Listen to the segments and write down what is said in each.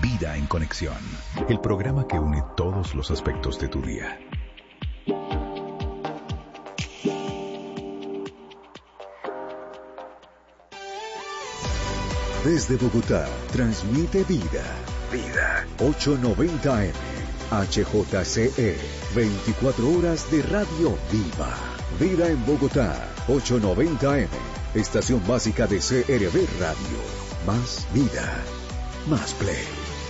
Vida en Conexión, el programa que une todos los aspectos de tu día. Desde Bogotá, transmite Vida. Vida 890 AM, HJCE, 24 horas de radio viva. Vida en Bogotá, 890 AM, estación básica de CRB Radio. Más vida, más play.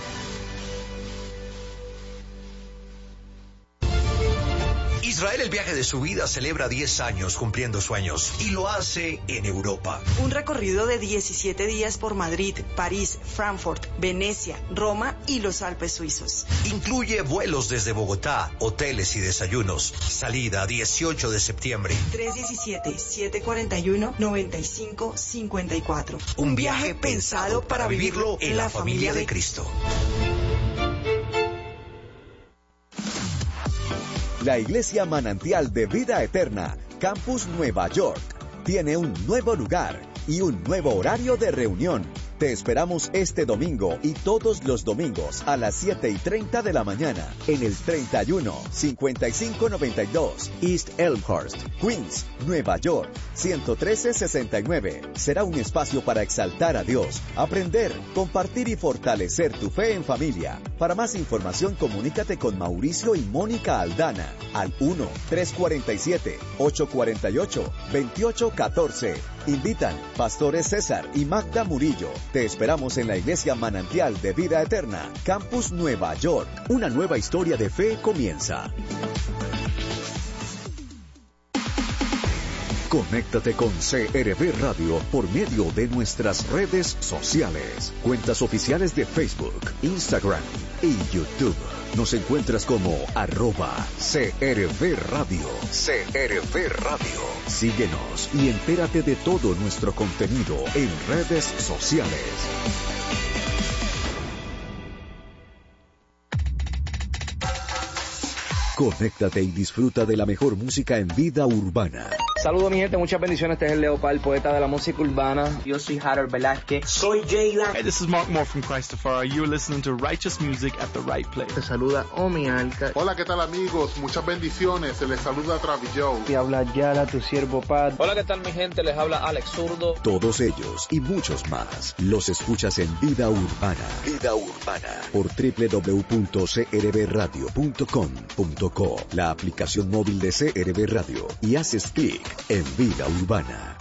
Israel, el viaje de su vida, celebra 10 años cumpliendo sueños y lo hace en Europa. Un recorrido de 17 días por Madrid, París, Frankfurt, Venecia, Roma y los Alpes suizos. Incluye vuelos desde Bogotá, hoteles y desayunos. Salida 18 de septiembre. 317-741-9554. Un viaje pensado para vivirlo en la familia de Cristo. La Iglesia Manantial de Vida Eterna, Campus Nueva York, tiene un nuevo lugar y un nuevo horario de reunión. Te esperamos este domingo y todos los domingos a las 7:30 de la mañana en el 31-5592 East Elmhurst, Queens, Nueva York, 11369. Será un espacio para exaltar a Dios, aprender, compartir y fortalecer tu fe en familia. Para más información, comunícate con Mauricio y Mónica Aldana al 1-347-848-2814. Invitan Pastores César y Magda Murillo. Te esperamos en la Iglesia Manantial de Vida Eterna, Campus Nueva York. Una nueva historia de fe comienza. Conéctate con CRB Radio por medio de nuestras redes sociales, cuentas oficiales de Facebook, Instagram y YouTube. Nos encuentras como @CRB Radio. CRB Radio. Síguenos y entérate de todo nuestro contenido en redes sociales. Conéctate y disfruta de la mejor música en vida urbana. Saludos mi gente, muchas bendiciones. Este es el Leopard, poeta de la música urbana. Yo soy Harold Velázquez. Soy Jayla. Hey, this is Mark Moore from Christopher. You're listening to righteous music at the right place. Te saluda Omi Alca. Hola, ¿qué tal amigos? Muchas bendiciones. Se les saluda Travis Joe. Te habla Yara, tu siervo Pat. Hola, ¿qué tal mi gente? Les habla Alex Zurdo. Todos ellos y muchos más los escuchas en Vida Urbana. Vida Urbana por www.crbradio.com.co, la aplicación móvil de CRB Radio, y haces clic en Vida Urbana.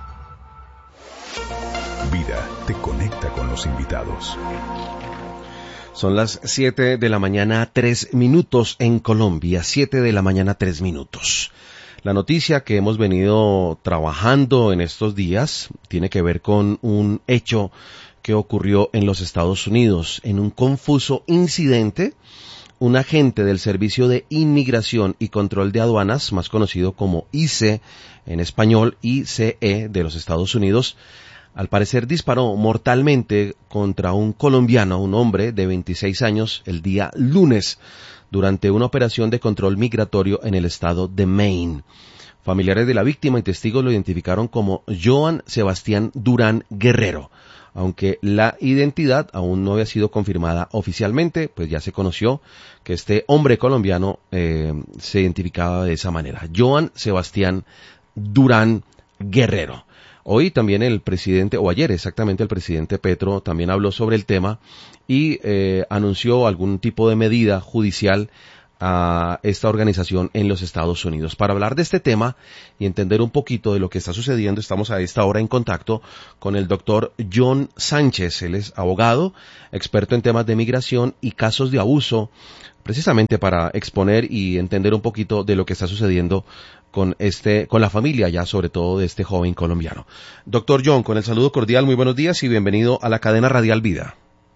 Vida te conecta con los invitados. Son las 7 de la mañana, 3 minutos en Colombia, 7 de la mañana, 3 minutos. La noticia que hemos venido trabajando en estos días tiene que ver con un hecho que ocurrió en los Estados Unidos. En un confuso incidente, un agente del Servicio de Inmigración y Control de Aduanas, más conocido como ICE en español, ICE de los Estados Unidos, al parecer disparó mortalmente contra un colombiano, un hombre de 26 años, el día lunes, durante una operación de control migratorio en el estado de Maine. Familiares de la víctima y testigos lo identificaron como Joan Sebastián Durán Guerrero. Aunque la identidad aún no había sido confirmada oficialmente, pues ya se conoció que este hombre colombiano se identificaba de esa manera. Joan Sebastián Durán Guerrero. Hoy también el presidente, o ayer exactamente, el presidente Petro también habló sobre el tema y anunció algún tipo de medida judicial a esta organización en los Estados Unidos. Para hablar de este tema y entender un poquito de lo que está sucediendo, estamos a esta hora en contacto con el doctor John Sánchez. Él es abogado, experto en temas de migración y casos de abuso, precisamente para exponer y entender un poquito de lo que está sucediendo con la familia ya, sobre todo de este joven colombiano. Doctor John, con el saludo cordial, muy buenos días y bienvenido a la cadena radial Vida.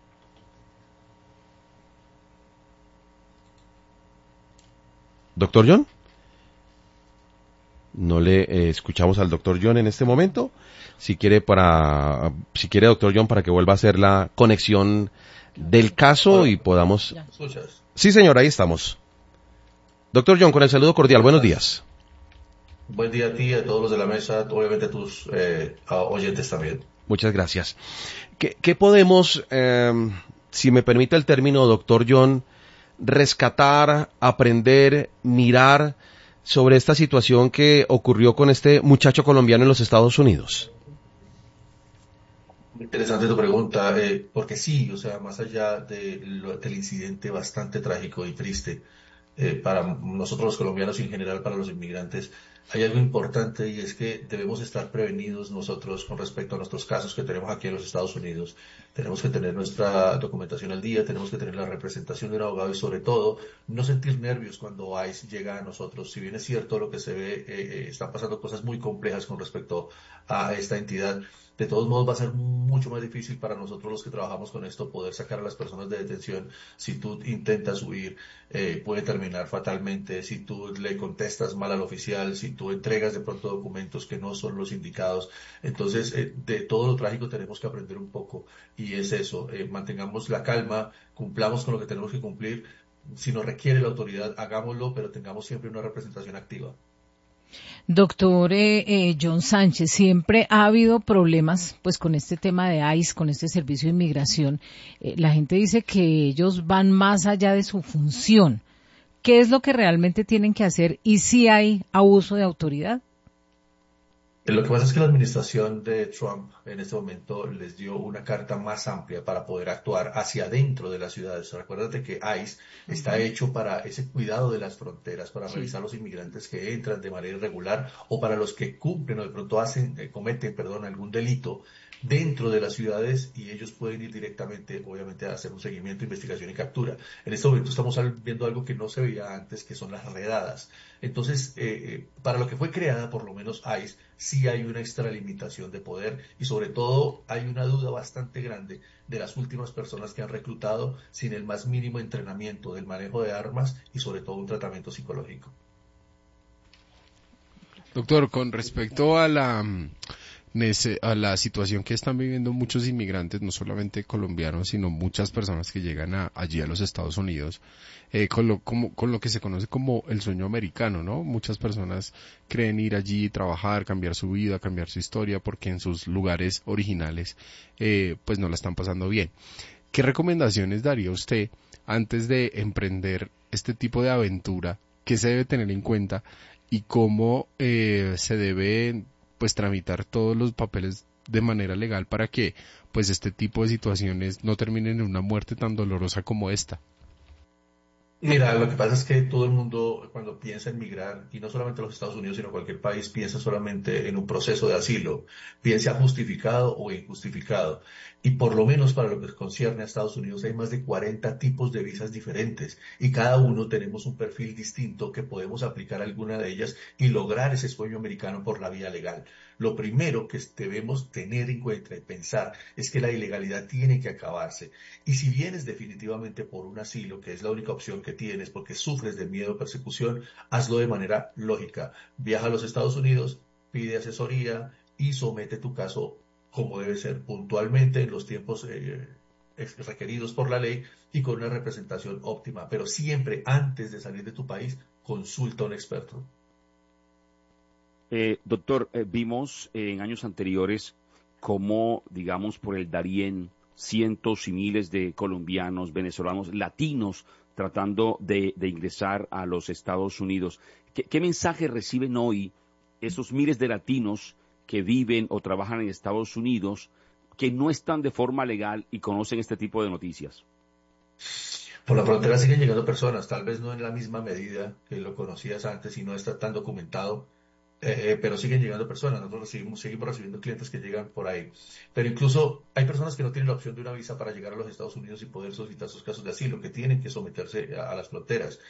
¿Doctor John? No le escuchamos al doctor John en este momento. Si quiere, doctor John, para que vuelva a hacer la conexión del caso y podamos... Sí, señor, ahí estamos. Doctor John, con el saludo cordial, buenos días. Buen día a ti y a todos los de la mesa, obviamente a tus oyentes también. Muchas gracias. ¿Qué podemos si me permite el término, doctor John, rescatar, aprender, mirar sobre esta situación que ocurrió con este muchacho colombiano en los Estados Unidos? Interesante tu pregunta, porque sí, o sea, más allá del incidente bastante trágico y triste para nosotros los colombianos y en general para los inmigrantes, hay algo importante y es que debemos estar prevenidos nosotros con respecto a nuestros casos que tenemos aquí en los Estados Unidos. Tenemos que tener nuestra documentación al día, tenemos que tener la representación de un abogado y sobre todo no sentir nervios cuando ICE llega a nosotros. Si bien es cierto lo que se ve, están pasando cosas muy complejas con respecto a esta entidad. De todos modos va a ser mucho más difícil para nosotros los que trabajamos con esto poder sacar a las personas de detención. Si tú intentas huir, puede terminar fatalmente. Si tú le contestas mal al oficial, si tú entregas de pronto documentos que no son los indicados. Entonces, de todo lo trágico tenemos que aprender un poco y es eso, mantengamos la calma, cumplamos con lo que tenemos que cumplir. Si nos requiere la autoridad, hagámoslo, pero tengamos siempre una representación activa. Doctor John Sánchez, siempre ha habido problemas pues con este tema de ICE, con este servicio de inmigración. La gente dice que ellos van más allá de su función. ¿Qué es lo que realmente tienen que hacer y si hay abuso de autoridad? Lo que pasa es que la administración de Trump en este momento les dio una carta más amplia para poder actuar hacia adentro de las ciudades. Recuérdate que ICE está hecho para ese cuidado de las fronteras, para revisar los inmigrantes que entran de manera irregular o para los que cumplen o de pronto cometen algún delito dentro de las ciudades y ellos pueden ir directamente, obviamente, a hacer un seguimiento, investigación y captura. En este momento estamos viendo algo que no se veía antes, que son las redadas. Entonces, para lo que fue creada, por lo menos ICE, sí hay una extralimitación de poder y sobre todo hay una duda bastante grande de las últimas personas que han reclutado sin el más mínimo entrenamiento del manejo de armas y sobre todo un tratamiento psicológico. Doctor, con respecto a la situación que están viviendo muchos inmigrantes, no solamente colombianos, sino muchas personas que llegan allí a los Estados Unidos, con lo que se conoce como el sueño americano, ¿no? Muchas personas creen ir allí, trabajar, cambiar su vida, cambiar su historia, porque en sus lugares originales, pues no la están pasando bien. ¿Qué recomendaciones daría usted antes de emprender este tipo de aventura? ¿Qué se debe tener en cuenta? ¿Y cómo se debe pues tramitar todos los papeles de manera legal para que pues este tipo de situaciones no terminen en una muerte tan dolorosa como esta? Mira, lo que pasa es que todo el mundo cuando piensa en migrar, y no solamente los Estados Unidos, sino cualquier país, piensa solamente en un proceso de asilo, piensa justificado o injustificado. Y por lo menos para lo que concierne a Estados Unidos hay más de 40 tipos de visas diferentes y cada uno tenemos un perfil distinto que podemos aplicar a alguna de ellas y lograr ese sueño americano por la vía legal. Lo primero que debemos tener en cuenta y pensar es que la ilegalidad tiene que acabarse. Y si vienes definitivamente por un asilo, que es la única opción que tienes porque sufres de miedo o persecución, hazlo de manera lógica. Viaja a los Estados Unidos, pide asesoría y somete tu caso como debe ser, puntualmente en los tiempos requeridos por la ley y con una representación óptima. Pero siempre antes de salir de tu país, consulta a un experto. Doctor, vimos en años anteriores cómo, digamos, por el Darién, cientos y miles de colombianos, venezolanos, latinos, tratando de ingresar a los Estados Unidos. ¿Qué mensaje reciben hoy esos miles de latinos que viven o trabajan en Estados Unidos, que no están de forma legal y conocen este tipo de noticias? Por la frontera siguen llegando personas, tal vez no en la misma medida que lo conocías antes y no está tan documentado, pero siguen llegando personas. Nosotros seguimos recibiendo clientes que llegan por ahí. Pero incluso hay personas que no tienen la opción de una visa para llegar a los Estados Unidos y poder solicitar sus casos de asilo, que tienen que someterse a las fronteras.